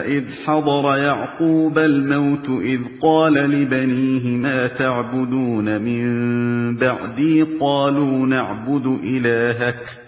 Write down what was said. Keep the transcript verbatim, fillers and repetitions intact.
إذ حضر يعقوب الموت إذ قال لبنيه ما تعبدون من بعدي قالوا نعبد إلهك